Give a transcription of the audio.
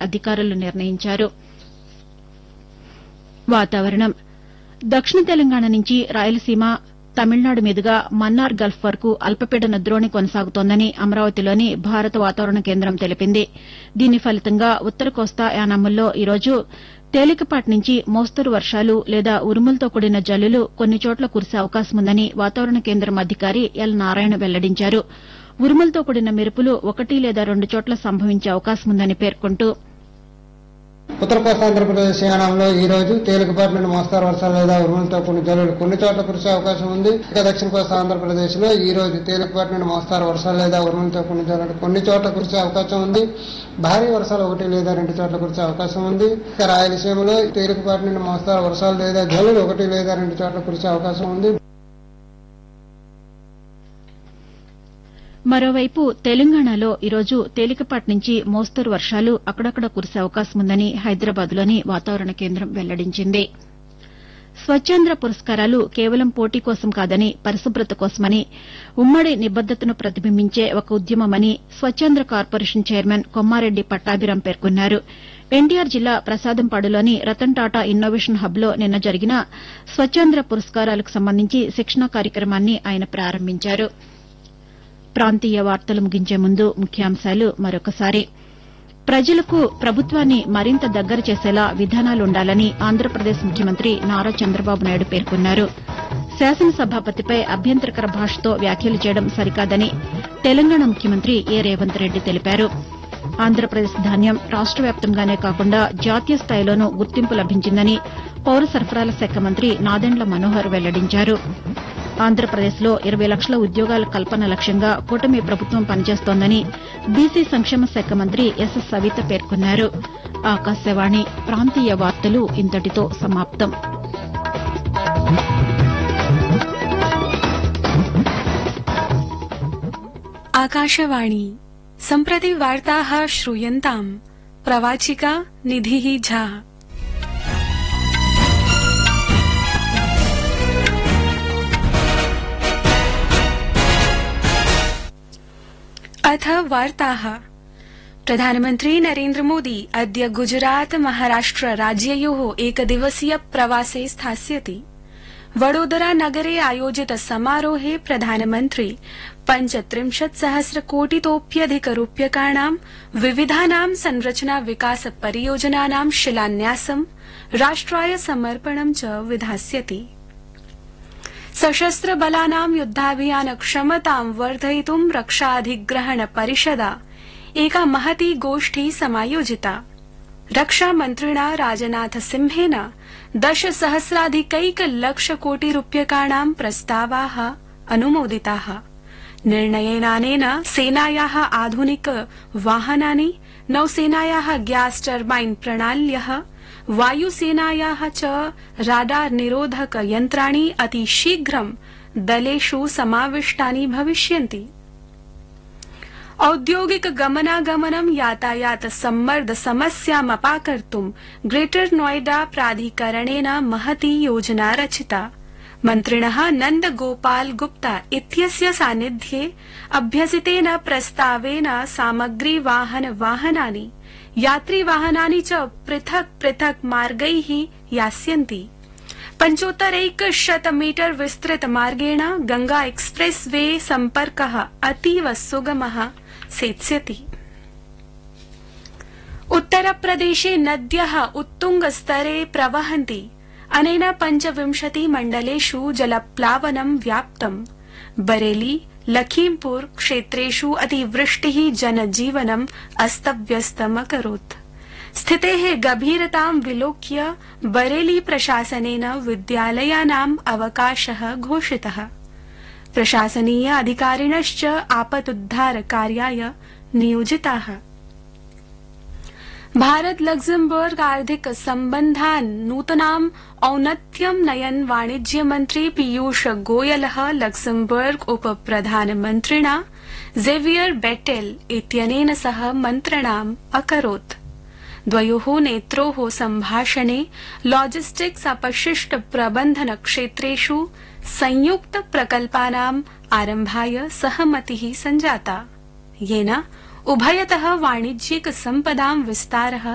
అధికారులు నిర్ణయించారు. వాతావరణం దక్షిణ తెలంగాణ నుంచి రాయలసీమ, తమిళనాడు మీదుగా మన్నార్ గల్ఫ్ వరకు అల్పపీడన ద్రోణి కొనసాగుతోందని అమరావతిలోని భారత వాతావరణ కేంద్రం తెలిపింది. దీని ఫలితంగా ఉత్తర కోస్తా యానాముల్లో ఈరోజు తేలికపాటి నుంచి మోస్తరు వర్షాలు లేదా ఉరుములతో కూడిన జల్లులు కొన్ని చోట్ల కురిసే అవకాశముందని వాతావరణ కేంద్రం అధికారి ఎల్ నారాయణ వెల్లడించారు. ఉరుములతో కూడిన మెరుపులు 1 లేదా 2 చోట్ల సంభవించే అవకాశముందని పేర్కొంటూ ఉత్తర కోస్తా ఆంధ్రప్రదేశ్ యానంలో ఈ రోజు తేలికపాటి నుండి మోస్తరు వర్షాలు లేదా ఉరుములతో కూడిన జల్లులు కొన్ని చోట్ల కురిసే అవకాశం ఉంది. ఇక దక్షిణ కోస్తా ఆంధ్రప్రదేశ్ లో ఈ రోజు తేలికపాటి నుండి మోస్తరు వర్షాలు లేదా ఉరుములతో కూడిన జల్లులు కొన్ని చోట్ల కురిసే అవకాశం ఉంది. భారీ వర్షాలు 1 లేదా 2 చోట్ల కురిసే అవకాశం ఉంది. ఇక రాయలసీమలో తేలికపాటి నుండి మోస్తరు వర్షాలు లేదా జల్లులు 1 లేదా 2 చోట్ల కురిసే అవకాశం ఉంది. మరోవైపు తెలంగాణలో ఈరోజు తేలికపాటి నుంచి మోస్తరు వర్షాలు అక్కడక్కడ కురిసే అవకాశముందని హైదరాబాద్లోని వాతావరణ కేంద్రం వెల్లడించింది. స్వచ్ఛాంధ్ర పురస్కారాలు కేవలం పోటీ కోసం కాదని పరిశుభ్రత కోసమని, ఉమ్మడి నిబద్దతను ప్రతిబింబించే ఒక ఉద్యమమని స్వచ్ఛాంధ్ర కార్పొరేషన్ చైర్మన్ కొమ్మారెడ్డి పట్టాభిరాం పేర్కొన్నారు. ఎన్టీఆర్ జిల్లా ప్రసాదంపాడులోని రతన్ టాటా ఇన్నోవేషన్ హబ్లో నిన్న జరిగిన స్వచ్ఛాంధ్ర పురస్కారాలకు సంబంధించి శిక్షణా కార్యక్రమాన్ని ఆయన ప్రారంభించారు. ప్రాంతీయ వార్తలు ముగించే ముందు ముఖ్యాంశాలు మరొకసారి. ప్రజలకు ప్రభుత్వాన్ని మరింత దగ్గర చేసేలా విధానాలుండాలని ఆంధ్రప్రదేశ్ ముఖ్యమంత్రి నారా చంద్రబాబు నాయుడు పేర్కొన్నారు. శాసనసభాపతిపై అభ్యంతరకర భాషతో వ్యాఖ్యలు చేయడం సరికాదని తెలంగాణ ముఖ్యమంత్రి ఏ రేవంత్ రెడ్డి తెలిపారు. ఆంధ్రప్రదేశ్ ధాన్యం రాష్ట వ్యాప్తంగానే కాకుండా జాతీయ స్థాయిలోనూ గుర్తింపు లభించిందని పౌర సరఫరాల శాఖ మంత్రి నాదెండ్ల మనోహర్ వెల్లడించారు. ఆంధ్రప్రదేశ్లో 20 లక్షల ఉద్యోగాల కల్పన లక్ష్యంగా కూటమి ప్రభుత్వం పనిచేస్తోందని బీసీ సంక్షేమ శాఖ మంత్రి ఎస్ఎస్ సవిత పేర్కొన్నారు. ఆకాశవాణి ప్రాంతీయ వార్తలు ఇంతటితో సమాప్తం. आकाशवाणी सम्प्रति वार्ताः श्रूयन्ताम्. प्रवाचिका निधिः झा. अथ वार्ताः. प्रधानमन्त्री नरेन्द्र मोदी अद्य गुजरात महाराष्ट्र राज्ययोः एकदिवसीय प्रवासे स्थास्यति. वडोदरा नगरे आयोजित समारोहे प्रधानमन्त्री 35,000,000,000-कोटितोप्यधिकरूप्यकाणां विविधानां संरचना विकास परियोजनानां शिलान्यासं राष्ट्राय समर्पणं च विधास्यति. सशस्त्र बलानां युद्धाभियान क्षमतां वर्धयितुं रक्षाधिग्रहण परिषदा एका महती गोष्ठी समायोजिता. रक्षामन्त्रिणा राजनाथ सिंहेन 10,000,000,000-कोटिरूप्यकाणां प्रस्तावाः अनुमोदिताः. निर्णयेनानेन सेनायाः आधुनिक वाहनानि, नौसेनायाः ग्यास टर्बाइन प्रणाल्यः, वायुसेनायाः च राडार निरोधक यन्त्राणि अतिशीघ्रं दलेषु समाविष्टानि भविष्यन्ति. औद्योगिक गमनागमनं यातायात सम्मर्द समस्यामपाकर्तुं ग्रेटर नोएडा प्राधिकरणेन महती योजना रचिता. मन्त्रिणः नन्द गोपाल गुप्ता इत्यस्य सान्निध्ये अभ्यसितेन प्रस्तावेन सामग्री वाहनानि, यात्रिवाहनानि च पृथक् पृथक् मार्गैः यास्यन्ति. 7500 मीटर विस्तृत मार्गेण गंगा एक्सप्रेस वे सम्पर्कः अतीव सुगमः सेत्स्यति. उत्तरप्रदेशे नद्यः उत्तुंगस्तरे प्रवहन्ति. अनेन 25 मण्डलेषु जलप्लावनं व्याप्तम्. बरेली, लखीमपुर क्षेत्रेषु अतिवृष्टिः जनजीवनम् अस्तव्यस्तमकरोत्. स्थितेः गभीरतां विलोक्य बरेली प्रशासनेन विद्यालयानाम् अवकाशः घोषितः. प्रशासनीय अधिकारिणश्च आपदुद्धार कार्याय नियोजिताः. भारत लग्जमबर्ग आर्थिक सम्बन्धान् नूतनाम् औन्नत्यं नयन् वाणिज्य मन्त्री पीयूष गोयलः लग्जमबर्ग उपप्रधानमन्त्रिणा जेवियर बेटेल इत्यनेन सह मन्त्रणाम् अकरोत्. द्वयोः नेत्रोः सम्भाषणे लॉजिस्टिक्स अपशिष्ट प्रबन्धन क्षेत्रेषु संयुक्त प्रकल्पानाम् आरम्भाय सहमतिः सञ्जाता, येन उभयतः वाणिज्यिक सम्पदां विस्तारः